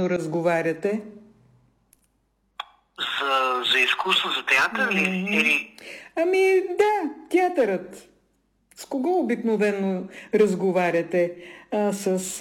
обикновено разговаряте? За изкуство, за театър или? Ами да, театърът. С кого обикновено разговаряте? С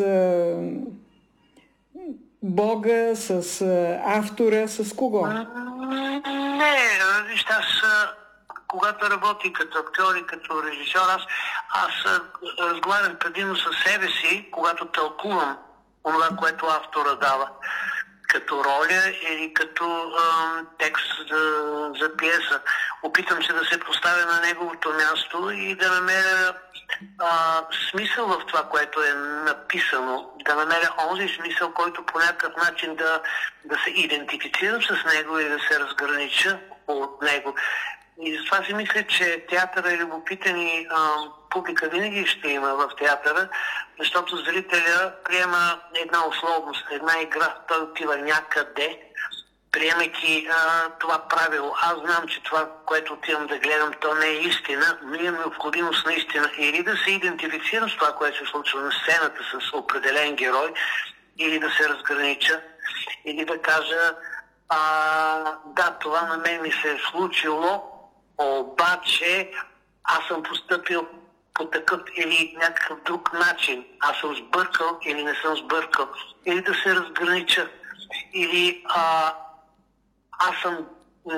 Бога, с автора, с кого? Не, вижте, аз когато работи като актьор и като режисьор, аз разговарям предимно със себе си, когато тълкувам това, което автора дава като роля или като текст за пиеса. Опитам се да се поставя на неговото място и да намеря смисъл в това, което е написано, да намеря онзи смисъл, който по някакъв начин да се идентифицирам с него и да се разгранича от него. И затова си мисля, че театъра е любопитен и публика винаги ще има в театъра, защото зрителя приема една условност, една игра, той отива някъде, приемайки това правило. Аз знам, че това, което отивам да гледам, то не е истина, но имам необходимост наистина или да се идентифицирам с това, което се случва на сцената с определен герой, или да се разгранича, или да кажа да, това на мен ми се е случило, обаче аз съм постъпил по такъв или някакъв друг начин. Аз съм сбъркал или не съм сбъркал. Или да се разгранича. Или аз съм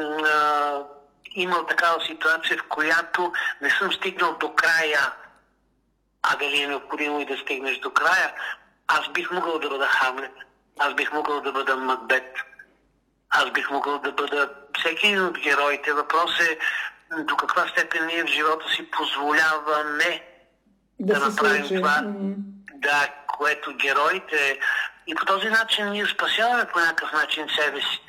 имал такава ситуация, в която не съм стигнал до края. А дали е необходимо и да стигнеш до края? Аз бих могъл да бъда Хамлет. Аз бих могъл да бъда Макбет. Аз бих могъл да бъда всеки един от героите. Въпрос е до каква степен ние в живота си позволяваме да направим това, да, което героите. И по този начин ние спасяваме по някакъв начин себе си.